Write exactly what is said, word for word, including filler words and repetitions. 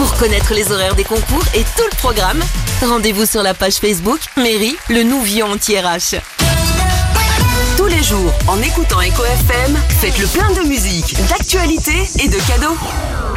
Pour connaître les horaires des concours et tout le programme, rendez-vous sur la page Facebook Mairie, le Nouvion anti-R H. Tous les jours, en écoutant Eco F M, faites le plein de musique, d'actualité et de cadeaux.